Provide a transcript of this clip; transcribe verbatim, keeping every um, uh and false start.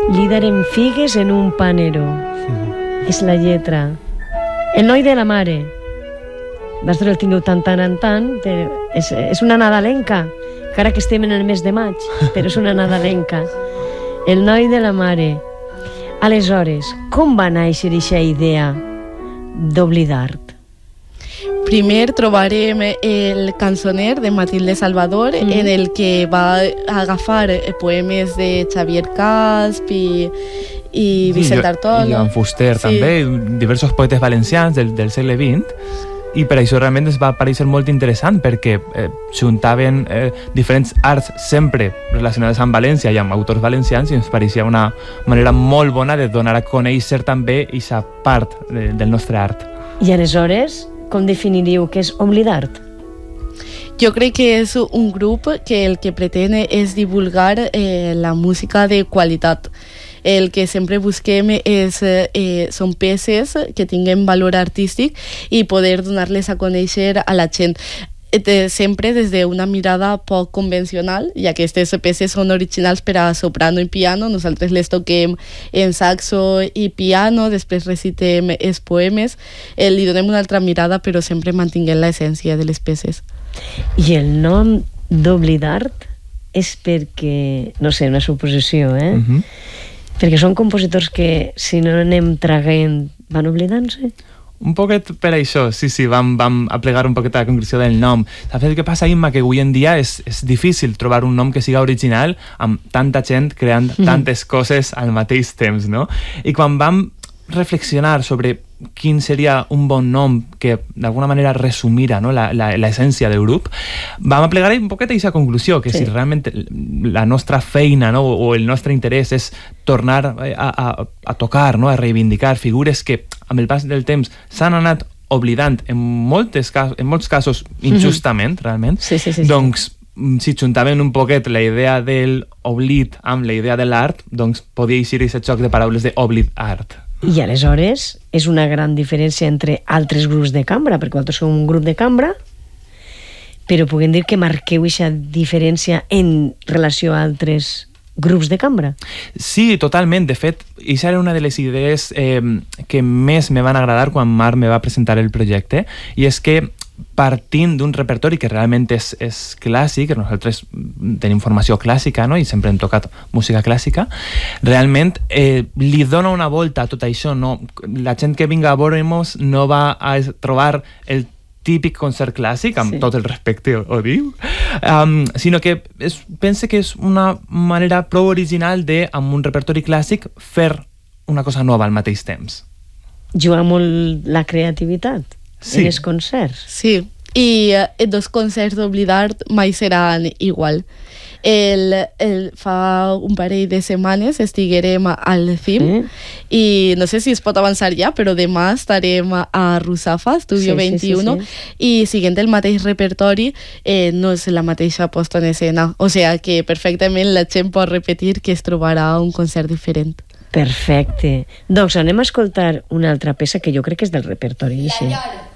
Li darem figues en un panero. Mm. És la lletra. El noi de la mare. Vosaltres el tingueu tant, tant, en tant, però és, és una nadalenca, encara que estem en el mes de maig, però és una nadalenca. El noi de la mare. Aleshores, com va néixer aquesta idea d'Oblidar-te? Primer trobarem el cançoner de Matilde Salvador, mm. en el que va agafar poemes de Xavier Casp i, i Vicent Artola. I Joan Fuster, sí. També, diversos poetes valencians del, del segle vint, i per això realment es va parecer molt interessant, perquè eh, juntaven eh, diferents arts sempre relacionades amb València i amb autors valencians, i ens pareixia una manera molt bona de donar a conèixer també aquesta part de, del nostre art. I aleshores, com definiríeu què és Oblidar-te? Jo crec que és un grup que el que pretén és divulgar eh, la música de qualitat. El que sempre busquem és, eh, són peces que tinguin valor artístic i poder donar-les a conèixer a la gent. De, sempre des d'una mirada poc convencional, i aquestes peces són originals per a soprano i piano. Nosaltres les toquem en saxo i piano, després recitem els poemes, eh, li donem una altra mirada, però sempre mantinguem l'essència de les peces. I el nom d'Oblidar-te és perquè, no sé, una suposició, eh? Uh-huh. Perquè són compositors que, si no anem traguent, van oblidant-se? Un poquet per això, sí, sí, vam, vam aplegar un poquet a la conclusió del nom. Saps el que passa, Imma? Que avui en dia és, és difícil trobar un nom que siga original amb tanta gent creant mm. tantes coses al mateix temps, no? I quan vam reflexionar sobre quin seria un bon nom que d'alguna manera resumira, no, l'essència del grup, vam aplegar un poquet a aquesta conclusió, que sí. Si realment la nostra feina, no, o el nostre interès és tornar a, a, a tocar, no, a reivindicar figures que amb el pas del temps s'han anat oblidant en, moltes casos, en molts casos injustament, mm-hmm. realment, sí, sí, sí, doncs si juntaven un poquet la idea del oblit amb la idea de l'art, doncs podia eixir aquest xoc de paraules de oblit-art. I aleshores és una gran diferència entre altres grups de cambra, perquè vosaltres sou un grup de cambra, però puguem dir que marqueu aquesta diferència en relació a altres grups de cambra? Sí, totalment. De fet, aquesta era una de les idees eh, que més me van agradar quan Marc me va presentar el projecte, i és que partint d'un repertori que realment és, és clàssic, nosaltres tenim formació clàssica, no? I sempre hem tocat música clàssica, realment eh, li dona una volta a tot això, no? La gent que vinga a veure-nos no va a trobar el típic concert clàssic, amb sí. Tot el respecte ho, ho diu, um, sinó que és, pense que és una manera prou original de, amb un repertori clàssic, fer una cosa nova al mateix temps. Juga molt la creativitat. Sí. En els concerts. Sí, i eh, dos concerts d'Oblidar-te mai seran igual. El, el, fa un parell de setmanes estiguérem al C I M, sí. I no sé si es pot avançar ja, però demà estarem a Rusafa, Estudio sí, vint-i-u, sí, sí, sí. I siguent el mateix repertori, eh, no és la mateixa posta en escena, o sigui que perfectament la gent pot repetir que es trobarà un concert diferent. Perfecte. Doncs anem a escoltar una altra peça que jo crec que és del repertori. Sí.